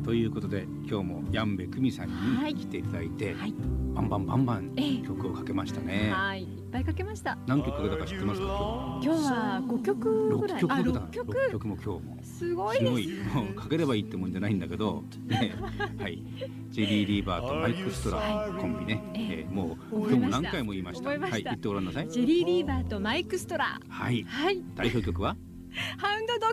ということで今日もヤンベクミさんに来ていただいて、 はい、 バンバンバンバン曲をかけましたね。 はい、いっぱいかけました。 何曲かけたか知ってますか？ 今日は5曲ぐらい。 6曲も今日もすごいです。 もうかければいいってもんじゃないんだけど、ね、はい、ジェリー・リーバーとマイク・ストラコンビね、もう今日も何回も言いました。はい、言ってごらんなさい。 ジェリー・リーバーとマイク・ストラ。 はい、代表曲はハウンドドッグ。